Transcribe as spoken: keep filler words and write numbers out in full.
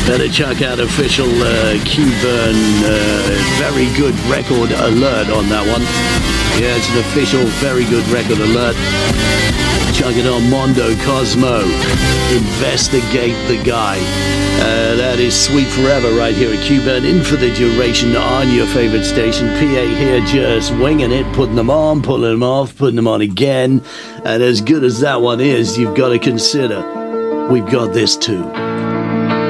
Better check out official uh, Q-Burn, uh, very good record alert on that one. Yeah, it's an official very good record alert. Check it on Mondo Cosmo. Investigate the guy. Uh, that is Sweet Forever right here at Q-Burn, in for the duration on your favorite station. P A here just winging it, putting them on, pulling them off, putting them on again. And as good as that one is, you've got to consider we've got this too.